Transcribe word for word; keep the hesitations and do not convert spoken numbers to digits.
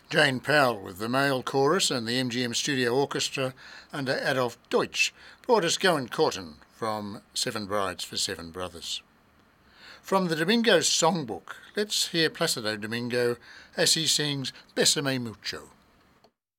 Jane Powell with the male chorus and the M G M Studio Orchestra under Adolf Deutsch brought us Gowan Corton from Seven Brides for Seven Brothers. From the Domingo Songbook, let's hear Placido Domingo as he sings Bésame Mucho.